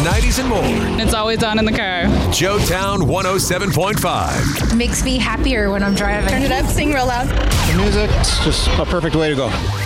90s and more. It's always on in the car. Joetown 107.5. Makes me happier when I'm driving. Turn it up, sing real loud. The music, it's just a perfect way to go.